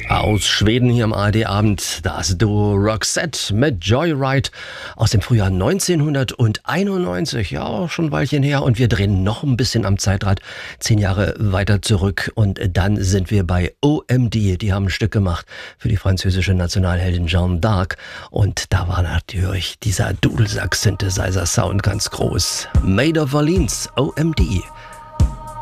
Aus Schweden hier am ARD-Abend das Duo Roxette mit Joyride aus dem Frühjahr 1991. Ja, schon ein Weilchen her. Und wir drehen noch ein bisschen am Zeitrad 10 Jahre weiter zurück. Und dann sind wir bei OMD. Die haben ein Stück gemacht für die französische Nationalheldin Jeanne d'Arc. Und da war natürlich dieser Dudelsack-Synthesizer-Sound ganz groß. Made of Orleans, OMD.